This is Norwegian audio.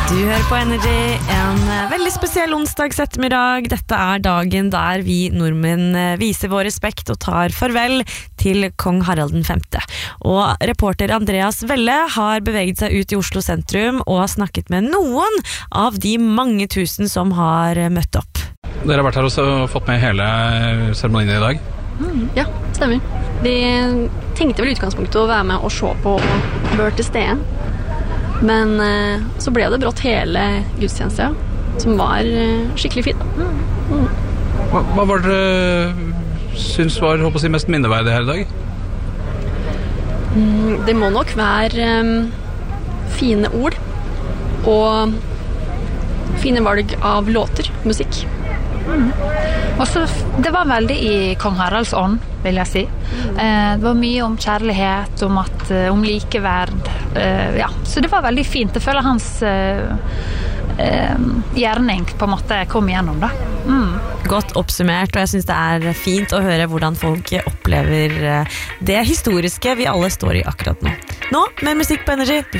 Du hører på Energy, en veldig spesiell onsdags ettermiddag. Dette dagen der vi nordmenn viser vår respekt og tar farvel til kong Harald den 5. Og reporter Andreas Velle har beveget seg ut i Oslo sentrum og snakket med noen av de mange tusen som har møtt opp. Dere har vært her og fått med hele seremonien i dag? Ja, stemmer. Vi tenkte vel i utgangspunktet å være med og se på Bør til stede. Men så ble det brått hele gudstjeneste, som var skikkelig fin. Hva var dere synes var mest minneverdig her i dag? Det må nok være fine ord og fine valg av låter, musikk. Også, det var veldig i kong Haralds ånd, vil jeg si. Det var mye om kjærlighet, om likeverd. Ja. Så det var veldig fint. Jeg føler hans gjerning på en måte kom igjennom da. Godt oppsummert, og jeg synes det fint å høre hvordan folk opplever det historiske vi alle står i akkurat nå. Nå med musikk på Energy.